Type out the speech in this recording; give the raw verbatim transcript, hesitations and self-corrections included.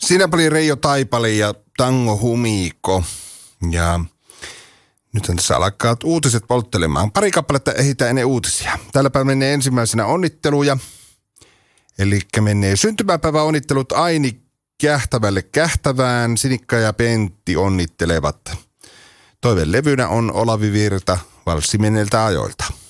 Siinä oli Reijo Taipale ja Tango Humiko. Ja nythän tässä alkaa uutiset polttelemaan. Pari kappaletta ehditään ennen uutisia. Täälläpä menee ensimmäisenä onnitteluja. Eli menee syntymäpäivän onnittelut Aini Kähtävälle Kähtävään. Sinikka ja Pentti onnittelevat. Toiveen levynä on Olavi Virta valssimenneiltä ajoilta.